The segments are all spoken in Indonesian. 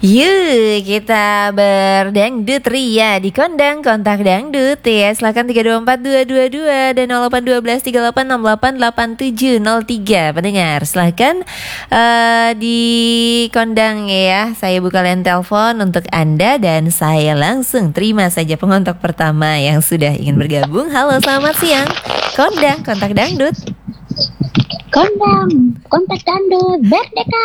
Yuk kita berdangdut ria di kondang kontak dangdut ya. Silakan 324222 dan 081238688703 pendengar. Silakan di kondang ya. Saya buka line telepon untuk Anda dan saya langsung terima saja pengontak pertama yang sudah ingin bergabung. Halo, selamat siang. Kondang kontak dangdut. Kondang, kontak dangdut, merdeka.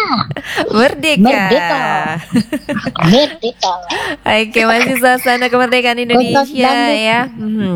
Merdeka. Oke, masih suasana kemerdekaan Indonesia ya.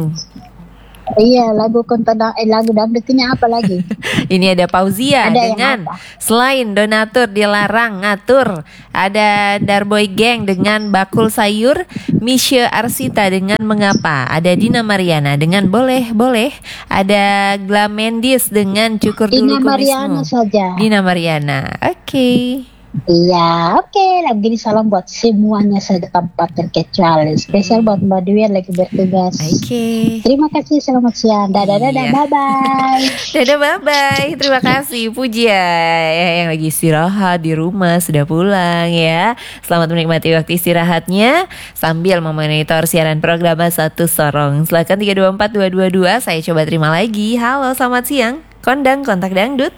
Iya, lagu dangdut ini apa lagi? Ini ada Fauzia Ada dengan yang apa? Selain Donatur Dilarang Ngatur. Ada Darboy Gang dengan Bakul Sayur. Misha Arsita dengan Mengapa. Ada Dina Mariana dengan Boleh. Ada Glamendis dengan Cukur Dulu Dina Kumismu. Mariana saja. Dina Mariana. Oke. Iya, oke. Lagi ini salam buat semuanya saja tanpa terkecuali. Spesial buat Mbak Dwi yang lagi bertugas. Oke. Terima kasih, selamat siang. Dadah, Iya. bye-bye. Dadah, bye-bye. Terima kasih Puja yang lagi istirahat di rumah sudah pulang ya. Selamat menikmati waktu istirahatnya sambil memonitor siaran program Satu Sorong. Silakan 324222. Saya coba terima lagi. Halo, selamat siang. Kondang kontak dangdut.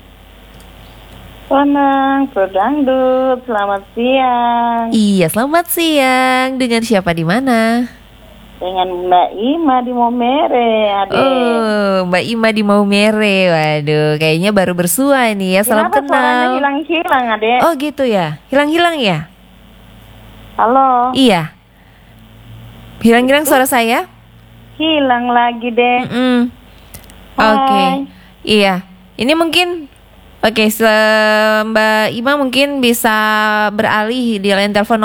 Kondang, dangdut, selamat siang. Iya, selamat siang. Dengan siapa di mana? Dengan Mbak Ima di Momere, Ade. Oh, Mbak Ima di Maumere. Waduh, kayaknya baru bersua nih ya. Salam Kenapa suaranya kenal. hilang-hilang, Ade? Oh gitu ya. Hilang-hilang ya? Halo, Iya. Hilang-hilang suara saya? hilang lagi deh. Oke. Hai. Iya. Ini mungkin Oke, Mbak Ima mungkin bisa beralih di line telepon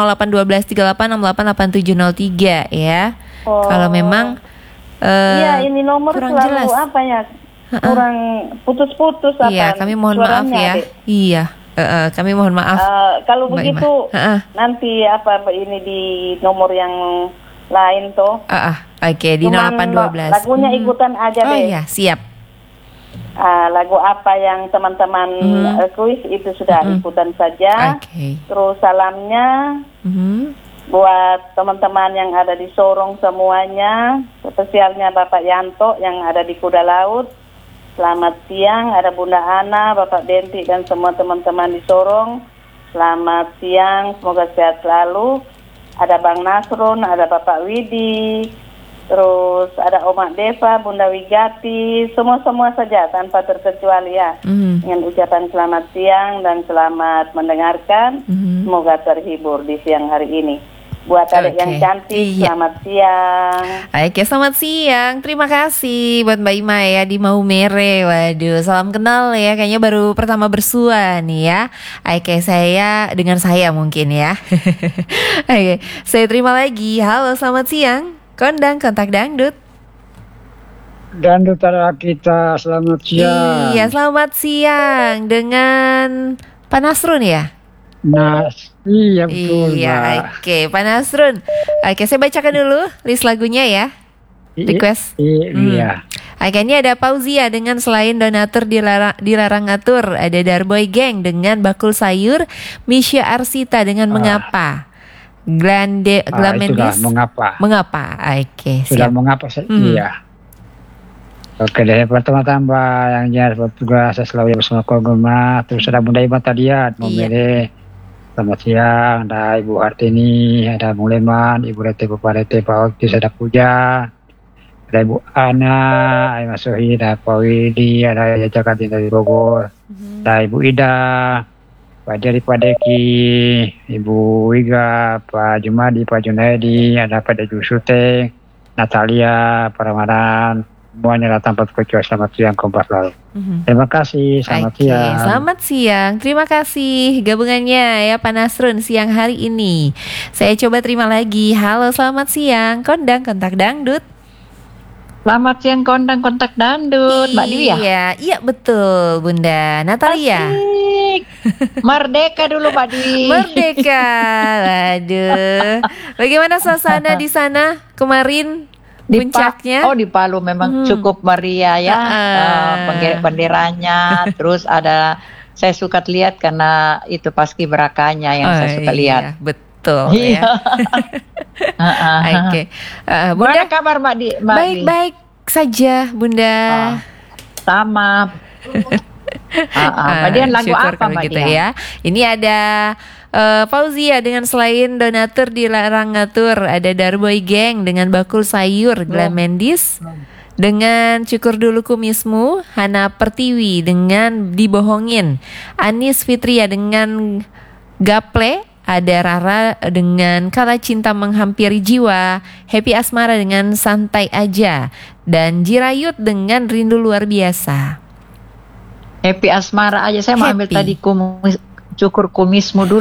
081238688703 ya. Oh. Kalau memang Iya, ini nomor kurang selalu jelas. apa ya? Kurang putus-putus apa? Iya, kami mohon maaf suaranya, ya. Ade. Iya, kami mohon maaf. Kalau Mbak begitu Ima. nanti apa ini di nomor yang lain tuh. Oke, di Cuman 0812. lagunya ikutan aja Oh deh. iya, siap. Lagu apa yang teman-teman kuis itu sudah ikutan saja. Oke. Terus salamnya buat teman-teman yang ada di Sorong semuanya, spesialnya Bapak Yanto yang ada di Kuda Laut. Selamat siang, ada Bunda Ana, Bapak Denti dan semua teman-teman di Sorong. Selamat siang, semoga sehat selalu. Ada Bang Nasrun, ada Bapak Widi. Terus ada Oma Deva, Bunda Wigati, semua saja tanpa terkecuali ya. Dengan ucapan selamat siang dan selamat mendengarkan. Semoga terhibur di siang hari ini. Buat adik yang cantik, Iya. selamat siang. Oke, selamat siang. Terima kasih buat Mbak Ima ya di Maumere. Waduh, salam kenal ya. Kayaknya baru pertama bersua nih ya. Oke, saya dengan saya mungkin ya. Oke, saya terima lagi. Halo, selamat siang. Kondang kontak dangdut. Dan utara kita, selamat siang. Iya, selamat siang dengan Pak Nasrun ya. Iya betul, Iya, Mbak. oke, Pak Nasrun. Oke, saya bacakan dulu list lagunya ya. Request. Iya. Oke, ini ada Fauzia dengan Selain Donatur Dilarang Ngatur. Ada Darboy Gang dengan Bakul Sayur. Misha Arsita dengan Mengapa. Itu Glamendis. mengapa? Mengapa? Oke, Sudah siap. mengapa? Iya. Oke deh, pertama-tama yang jelas bertugas saya selalu bersama keluarga. Terus ada Bunda Ima tadi ya, Momere. Selamat siang, ada Ibu Hartini, ada Muleman, Ibu Rete, Bapak Rete, Pak Oktis, ada Puja, ada Ibu Ana, ada Mas Sohi, ada Pak Widi, ada Jakarta dari Bogor, ada Ibu Ida, Pak Jari, Pak Deki, Ibu Wiga, Pak Jumadi, Pak Junaidi, ada Pak Deju Suteng, Natalia, Pak Ramadan, semuanya datang berkecuali. Selamat siang, kompas lalu. Terima kasih, selamat Oke, siang. selamat siang. Terima kasih gabungannya ya Pak Nasrun siang hari ini. Saya coba terima lagi. Halo, selamat siang. Kondang kontak dangdut. Selamat siang Kondang kontak dangdut, Mbak Dewi ya? Iya betul Bunda Natalia. Asik. Merdeka dulu Mbak Dewi. Merdeka. Waduh. Bagaimana suasana di sana kemarin? Puncaknya? Di Palu memang cukup meriah ya. Benderanya, terus ada saya suka lihat karena itu paskiberakanya yang saya suka lihat. Betul. betul Iya. ya. Oke. Bunda, Gimana kabar Mbak Di? baik-baik saja Bunda. Sama. Mbak Dian lagu syukur apa kalau Mbak gitu Dian? ya. Ini ada Fauzia dengan selain donatur dilarang ngatur, ada Darboy Gang dengan bakul sayur, Glam Mendis dengan cukur dulu kumismu, Hana Pertiwi dengan dibohongin, Anis Fitria dengan gaple, ada Rara dengan kala cinta menghampiri jiwa, Happy Asmara dengan santai aja, dan Jirayut dengan rindu luar biasa. Happy Asmara aja, saya mau ambil Happy. tadi cukur kumismu dulu.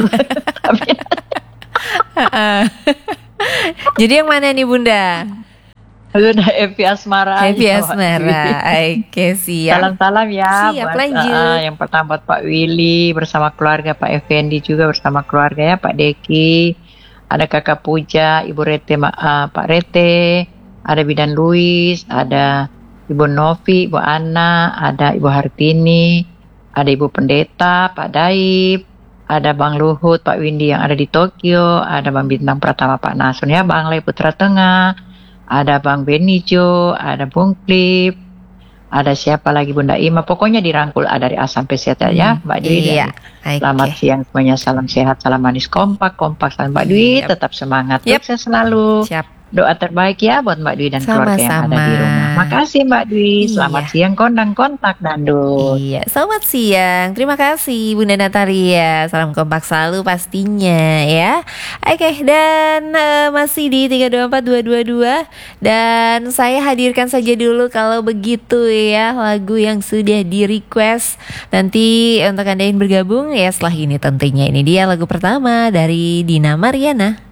Jadi yang mana nih Bunda? Udah Happy Asmara Happy aja, Mbak Asmara. Oke, siap. Salam-salam ya. Siap, buat, lanjut. yang pertama buat Pak Willy bersama keluarga, Pak Effendi juga bersama keluarga ya, Pak Deki, ada Kakak Puja, Ibu Rete, Pak Rete, ada Bidan Luis, ada Ibu Novi, Ibu Ana, ada Ibu Hartini, ada Ibu Pendeta, Pak Daib, ada Bang Luhut, Pak Windy yang ada di Tokyo, ada Bang Bintang Pratama, Pak Nasun ya, Bang Lei Putra Tengah, ada Bang Benijo, ada Bung Klip, ada siapa lagi Bunda Ima, pokoknya dirangkul dari A sampai Z ya Mbak Dwi. Iya. Selamat siang semuanya, salam sehat, salam manis, kompak, salam Mbak Dwi, tetap semangat, sukses selalu. Siap. Doa terbaik ya buat Mbak Dwi dan keluarga yang ada di rumah. Makasih Mbak Dwi, selamat siang kondang kontak Dandut. Iya, selamat siang. Terima kasih Bunda Natalia. Salam kompak selalu pastinya ya. Oke, dan masih di 324222 dan saya hadirkan saja dulu kalau begitu ya lagu yang sudah di request. Nanti untuk Anda yang bergabung ya setelah ini tentunya ini dia lagu pertama dari Dina Mariana.